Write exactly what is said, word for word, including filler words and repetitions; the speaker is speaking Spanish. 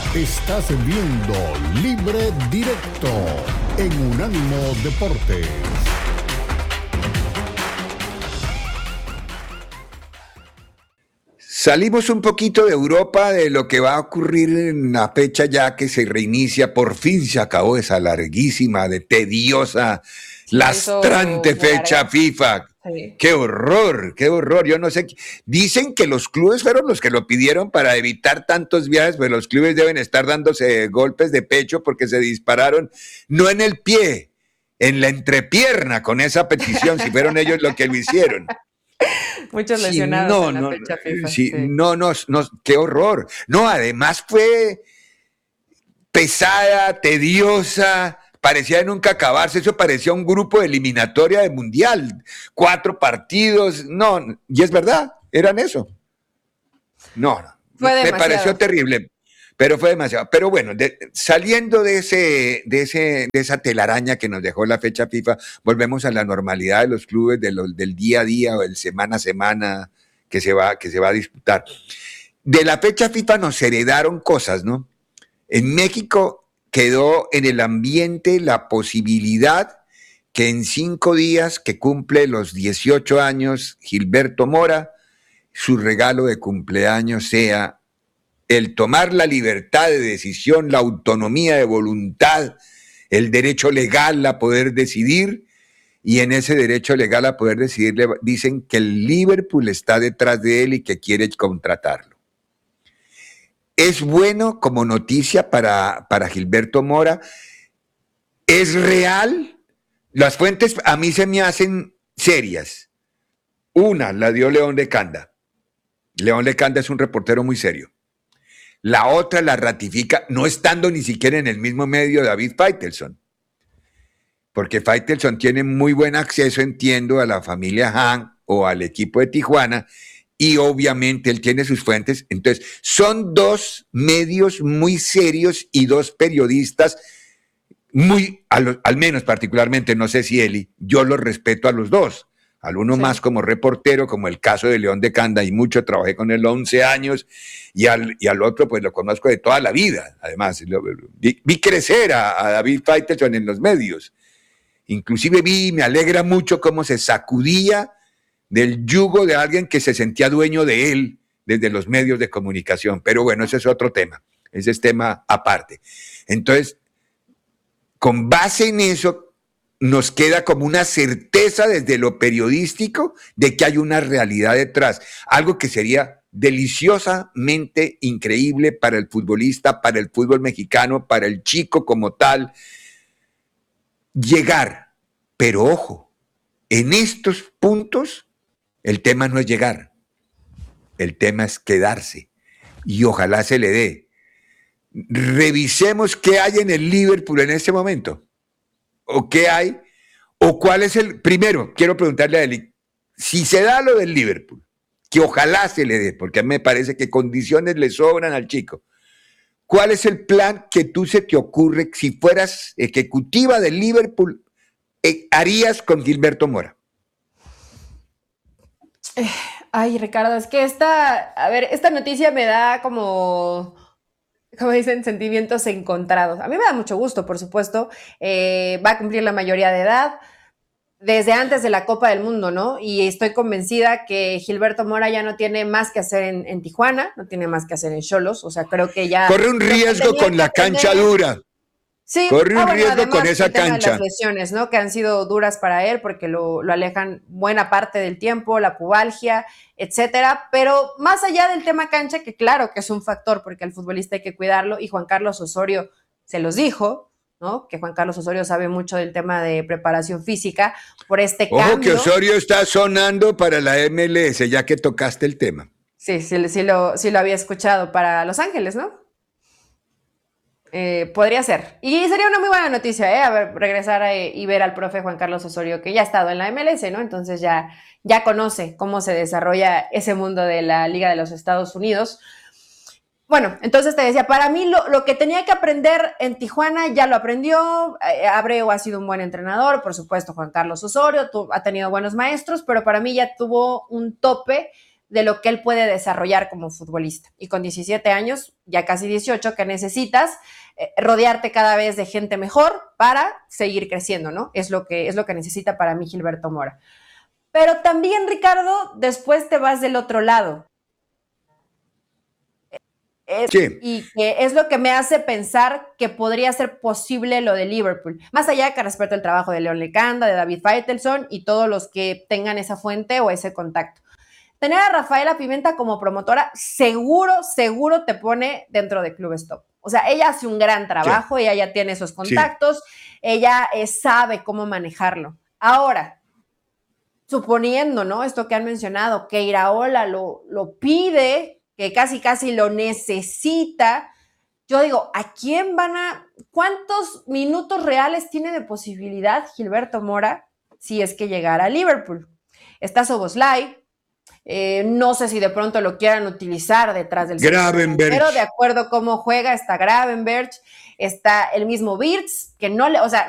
Estás viendo Libre Directo en Unánimo Deportes. Salimos un poquito de Europa, de lo que va a ocurrir en la fecha ya que se reinicia. Por fin se acabó esa larguísima, de tediosa, Se lastrante hizo muy fecha larga. FIFA. Sí. ¡Qué horror! ¡Qué horror! Yo no sé. Dicen que los clubes fueron los que lo pidieron para evitar tantos viajes, pero los clubes deben estar dándose golpes de pecho porque se dispararon no en el pie, en la entrepierna con esa petición, si fueron ellos los que lo hicieron. Muchos Sí, lesionados no, en la no, fecha FIFA. sí, Sí. no, no, no, qué horror. No, además fue pesada, tediosa, parecía de nunca acabarse, eso parecía un grupo de eliminatoria de mundial, cuatro partidos, no, y es verdad, eran eso. No, no, Fue me demasiado. pareció terrible, pero fue demasiado. Pero bueno, de, saliendo de ese, de ese, de esa telaraña que nos dejó la fecha FIFA, volvemos a la normalidad de los clubes, de los, del día a día o del semana a semana que se va, que se va a disputar. De la fecha FIFA nos heredaron cosas, ¿no? En México quedó en el ambiente la posibilidad que en cinco días que cumple los dieciocho años Gilberto Mora, su regalo de cumpleaños sea el tomar la libertad de decisión, la autonomía de voluntad, el derecho legal a poder decidir, y en ese derecho legal a poder decidir le dicen que el Liverpool está detrás de él y que quiere contratarlo. Es bueno como noticia para, para Gilberto Mora. ¿Es real? Las fuentes a mí se me hacen serias. Una la dio León Lecanda. León Lecanda es un reportero muy serio. La otra la ratifica, no estando ni siquiera en el mismo medio, David Faitelson. Porque Faitelson tiene muy buen acceso, entiendo, a la familia Han o al equipo de Tijuana, y obviamente él tiene sus fuentes. Entonces, son dos medios muy serios y dos periodistas muy, al, al menos particularmente, no sé si Eli, yo los respeto a los dos. Al uno sí. Más como reportero, como el caso de León Lecanda, y mucho, trabajé con él once años, y al, y al otro pues lo conozco de toda la vida. Además, lo, vi, vi crecer a, a David Faitelson en los medios. Inclusive vi, me alegra mucho cómo se sacudía del yugo de alguien que se sentía dueño de él desde los medios de comunicación. Pero bueno, ese es otro tema, ese es tema aparte. Entonces, con base en eso, nos queda como una certeza desde lo periodístico de que hay una realidad detrás, algo que sería deliciosamente increíble para el futbolista, para el fútbol mexicano, para el chico como tal, llegar. Pero ojo, en estos puntos el tema no es llegar, el tema es quedarse, y ojalá se le dé. Revisemos qué hay en el Liverpool en este momento, o qué hay, o cuál es el, primero, quiero preguntarle a Eli, si se da lo del Liverpool, que ojalá se le dé, porque a mí me parece que condiciones le sobran al chico, ¿cuál es el plan que tú se te ocurre, si fueras ejecutiva del Liverpool, eh, harías con Gilberto Mora? Ay, Ricardo, es que esta, a ver, esta noticia me da como, como dicen, sentimientos encontrados. A mí me da mucho gusto, por supuesto. Eh, va a cumplir la mayoría de edad desde antes de la Copa del Mundo, ¿no? Y estoy convencida que Gilberto Mora ya no tiene más que hacer en, en Tijuana, no tiene más que hacer en Xolos. O sea, creo que ya... Corre un riesgo con la cancha dura. Sí, corre un ah, bueno, riesgo además, con esa el tema cancha. de las lesiones, ¿no? Que han sido duras para él porque lo, lo alejan buena parte del tiempo, la pubalgia, etcétera. Pero más allá del tema cancha, que claro que es un factor porque al futbolista hay que cuidarlo, y Juan Carlos Osorio se los dijo, ¿no? Que Juan Carlos Osorio sabe mucho del tema de preparación física por este Ojo cambio. que Osorio está sonando para la M L S, ya que tocaste el tema. Sí, sí, sí, lo, sí lo había escuchado para Los Ángeles, ¿no? Eh, podría ser. Y sería una muy buena noticia, ¿eh? A ver, regresar a, y ver al profe Juan Carlos Osorio, que ya ha estado en la M L S, ¿no? Entonces ya, ya conoce cómo se desarrolla ese mundo de la Liga de los Estados Unidos. Bueno, entonces te decía, para mí lo, lo que tenía que aprender en Tijuana ya lo aprendió. eh, Abreu ha sido un buen entrenador, por supuesto Juan Carlos Osorio tu, ha tenido buenos maestros, pero para mí ya tuvo un tope de lo que él puede desarrollar como futbolista. Y con diecisiete años, ya casi dieciocho, que necesitas eh, rodearte cada vez de gente mejor para seguir creciendo, ¿no? Es lo que, es lo que necesita para mí Gilberto Mora. Pero también, Ricardo, después te vas del otro lado. Es, Sí. Y que es lo que me hace pensar que podría ser posible lo de Liverpool. Más allá de que respeto el trabajo de León Lecanda, de David Faitelson y todos los que tengan esa fuente o ese contacto. Tener a Rafaela Pimenta como promotora seguro, seguro te pone dentro de clubes top. O sea, ella hace un gran trabajo, sí. Ella ya tiene esos contactos, sí. Ella eh, sabe cómo manejarlo. Ahora, suponiendo, ¿no? Esto que han mencionado, que Iraola lo, lo pide, que casi, casi lo necesita. Yo digo, ¿a quién van a, cuántos minutos reales tiene de posibilidad Gilberto Mora si es que llegara a Liverpool? Está Szoboszlai. Eh, no sé si de pronto lo quieran utilizar detrás del Gravenberch, pero de acuerdo a cómo juega está Gravenberch, está el mismo Wirtz, que no le, o sea,